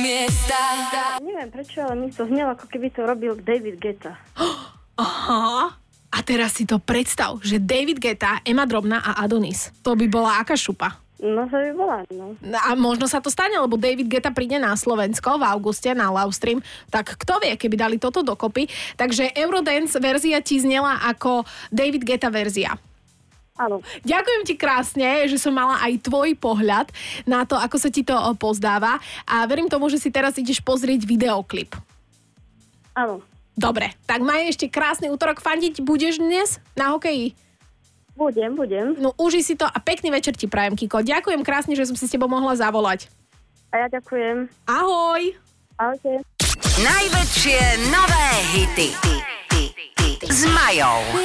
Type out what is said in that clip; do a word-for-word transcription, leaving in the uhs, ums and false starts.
miesta. Neviem prečo, ale mi to znelo, ako keby to robil David Guetta. Aha. A teraz si to predstav, že David Guetta, Ema Drobná a Adonis. To by bola aká šupa. No to by bola, no. A možno sa to stane, lebo David Guetta príde na Slovensko v auguste na Livestream, tak kto vie, keby dali toto dokopy. Takže Eurodance verzia ti znela ako David Guetta verzia. Áno. Ďakujem ti krásne, že som mala aj tvoj pohľad na to, ako sa ti to pozdáva a verím tomu, že si teraz ideš pozrieť videoklip. Áno. Dobre, tak maj ešte krásny útorok. Fandiť budeš dnes na hokeji? Budem, budem. No užij si to a pekný večer ti prajem, Kiko. Ďakujem krásne, že som si s tebou mohla zavolať. A ja ďakujem. Ahoj. Ahojte. Najväčšie nové hity s Majou.